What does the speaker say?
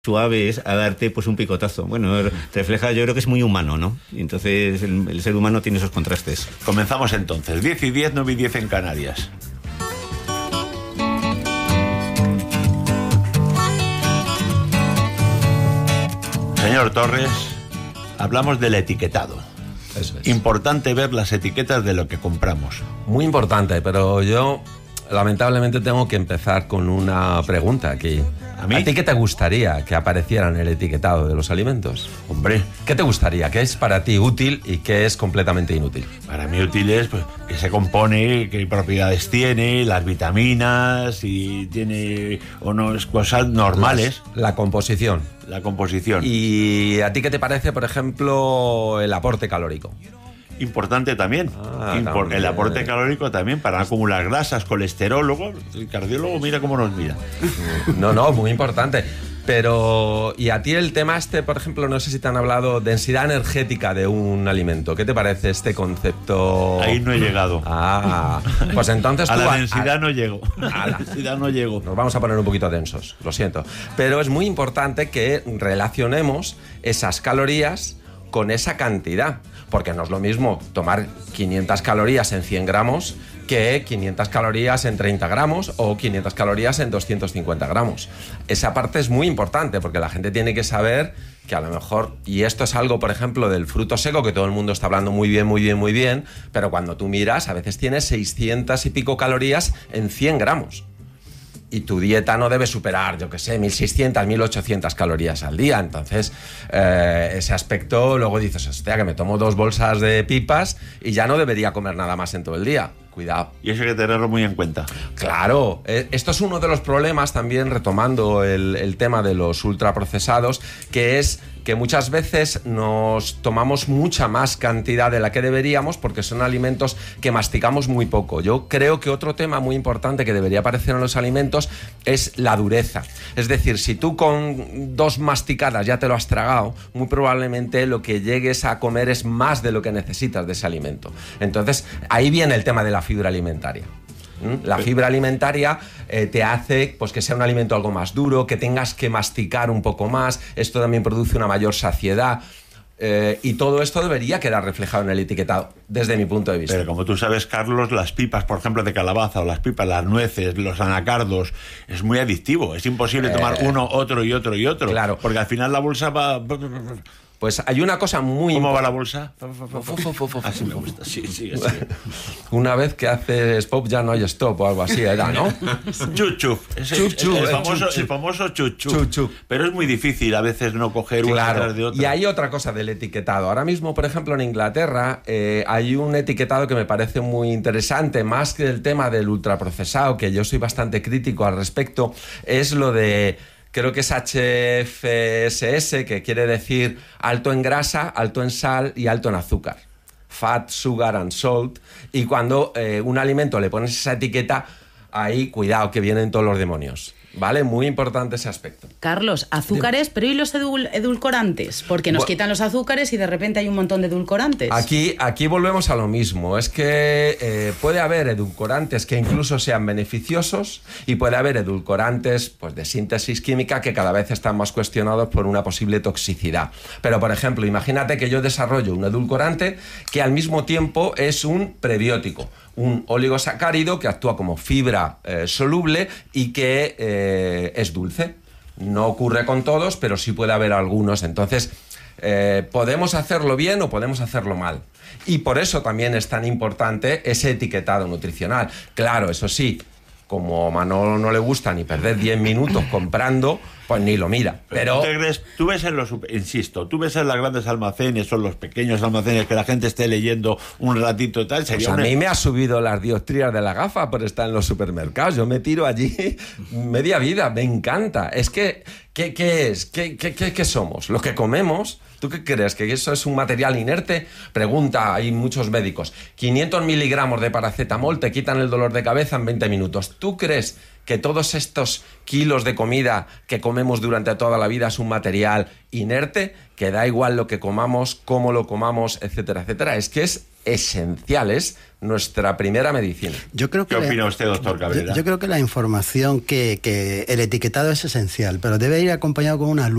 suaves a darte pues un picotazo. Bueno, refleja, yo creo que es muy humano, ¿no? Y entonces el ser humano tiene esos contrastes. Comenzamos entonces. 10:10, 9:10 en Canarias. Señor Torres, hablamos del etiquetado. Eso es. Importante ver las etiquetas de lo que compramos. Muy importante, pero yo lamentablemente tengo que empezar con una pregunta aquí. ¿A mí? ¿A ti qué te gustaría que apareciera en el etiquetado de los alimentos? Hombre, ¿Qué te gustaría? ¿Qué es para ti útil y qué es completamente inútil? para mí útil es pues, que se compone, qué propiedades tiene, las vitaminas, si tiene o no es cosas normales, La composición. la composición. ¿Y a ti qué te parece, por ejemplo, el aporte calórico? Importante también. También. El aporte calórico también para no acumular grasas, colesterol. Luego, el cardiólogo mira cómo nos mira. No, muy importante. Pero, ¿y a ti el tema por ejemplo, no sé si te han hablado densidad energética de un alimento? ¿Qué te parece este concepto? Ahí no he llegado. Pues entonces A tú... la densidad no llego. A A la densidad no llego. Nos vamos a poner un poquito densos, lo siento. Pero es muy importante que relacionemos esas calorías con esa cantidad, porque no es lo mismo tomar 500 calorías en 100 gramos que 500 calorías en 30 gramos o 500 calorías en 250 gramos. Esa parte es muy importante porque la gente tiene que saber que a lo mejor, y esto es algo, por ejemplo, del fruto seco, que todo el mundo está hablando muy bien, pero cuando tú miras, a veces tienes 600 y pico calorías en 100 gramos. Y tu dieta no debe superar, yo qué sé, 1.600, 1.800 calorías al día. Entonces, ese aspecto, luego dices, hostia, que me tomo 2 bolsas de pipas y ya no debería comer nada más en todo el día. Cuidado. Y eso hay que tenerlo muy en cuenta. Claro, esto es uno de los problemas también, retomando el tema de los ultraprocesados, que es que muchas veces nos tomamos mucha más cantidad de la que deberíamos porque son alimentos que masticamos muy poco. Yo creo que otro tema muy importante que debería aparecer en los alimentos es la dureza. Es decir, si tú con 2 masticadas ya te lo has tragado, muy probablemente lo que llegues a comer es más de lo que necesitas de ese alimento. Entonces, ahí viene el tema de la fibra alimentaria. La fibra alimentaria te hace pues, que sea un alimento algo más duro, que tengas que masticar un poco más. Esto también produce una mayor saciedad. Y todo esto debería quedar reflejado en el etiquetado, desde mi punto de vista. Pero como tú sabes, Carlos, las pipas, por ejemplo, de calabaza, o las pipas, las nueces, los anacardos, es muy adictivo. Es imposible tomar uno, otro y otro y otro. Claro. Porque al final la bolsa va... Pues hay una cosa muy... ¿Cómo va la bolsa? Así me gusta, sí, así. Una vez que haces pop ya no hay stop o algo así, era, ¿no? Chup-chup. El famoso chup-chup. Chup-chup. Pero es muy difícil a veces no coger una detrás de otra. Y hay otra cosa del etiquetado. Ahora mismo, por ejemplo, en Inglaterra hay un etiquetado que me parece muy interesante, más que el tema del ultraprocesado, que yo soy bastante crítico al respecto, es lo de... Creo que es HFSS, que quiere decir alto en grasa, alto en sal y alto en azúcar. Fat, sugar and salt. Y cuando un alimento le pones esa etiqueta, ahí cuidado que vienen todos los demonios. ¿Vale? Muy importante ese aspecto. Carlos, azúcares, pero ¿y los edulcorantes? Porque nos quitan los azúcares y de repente hay un montón de edulcorantes. Aquí volvemos a lo mismo. Es que puede haber edulcorantes que incluso sean beneficiosos y puede haber edulcorantes pues, de síntesis química que cada vez están más cuestionados por una posible toxicidad. Pero, por ejemplo, imagínate que yo desarrollo un edulcorante que al mismo tiempo es un prebiótico, un oligosacárido que actúa como fibra soluble y que es dulce. No ocurre con todos, pero sí puede haber algunos. Entonces, podemos hacerlo bien o podemos hacerlo mal. Y por eso también es tan importante ese etiquetado nutricional. Claro, eso sí, como a Manolo no le gusta ni perder 10 minutos comprando, pues ni lo mira. Pero tú ves en los, insisto, tú ves en los grandes almacenes o en los pequeños almacenes que la gente esté leyendo un ratito y tal. Pues a mí me ha subido las dioptrías de la gafa por estar en los supermercados. Yo me tiro allí media vida, me encanta. Es que, ¿qué es? ¿Qué somos? Lo que comemos. ¿Tú qué crees? ¿Que eso es un material inerte? Pregunta, hay muchos médicos. 500 miligramos de paracetamol te quitan el dolor de cabeza en 20 minutos. ¿Tú crees que todos estos kilos de comida que comemos durante toda la vida es un material inerte? Que da igual lo que comamos, cómo lo comamos, etcétera, etcétera. Es que es esencial, es nuestra primera medicina. Yo creo que ¿Qué opina usted, doctor Cabrera? Yo creo que la información, que el etiquetado es esencial, pero debe ir acompañado con una luz.